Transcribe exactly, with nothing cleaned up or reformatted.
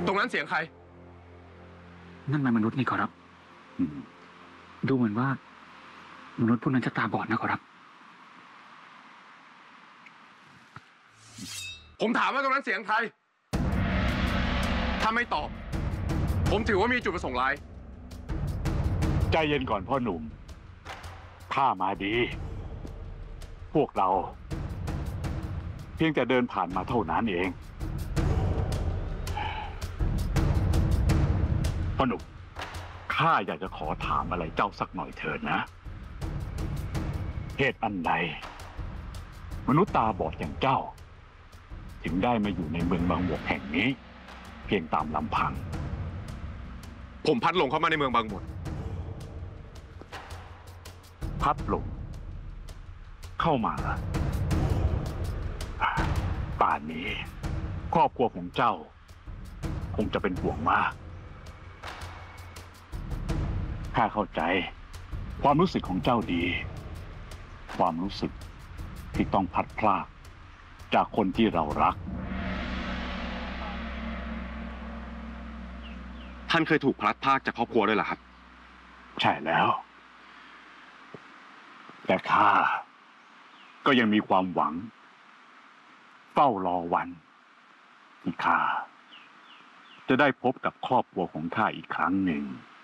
ตรงนั้นเสียงใครนั่นมันมนุษย์นี่ขอรับดูเหมือนว่ามนุษย์พวกนั้นจะตาบอดนะขอรับผมถามว่าตรงนั้นเสียงใครถ้าไม่ตอบผมถือว่ามีจุดประสงค์ร้ายใจเย็นก่อนพ่อหนุ่มข้ามาดี พวกเราเพียงแต่เดินผ่านมาเท่านั้นเองพ่อหนุ่มข้าอยากจะขอถามอะไรเจ้าสักหน่อยเถิดนะเหตุอันใดมนุษย์ตาบอดอย่างเจ้าถึงได้มาอยู่ในเมืองบางบวกแห่งนี้เพียงตามลำพังผมพัดหลงเข้ามาในเมืองบางบวกพัดหลงเข้ามาป่านนี้ครอบครัวของเจ้าคงจะเป็นห่วงมากข้าเข้าใจความรู้สึกของเจ้าดีความรู้สึกที่ต้องพัดพลากจากคนที่เรารักท่านเคยถูกพลัดพรากจากครอบครัวด้วยเหรอครับใช่แล้วแต่ข้าก็ยังมีความหวังเฝ้ารอวันที่ข้าจะได้พบกับครอบครัวของข้าอีกครั้งหนึ่ง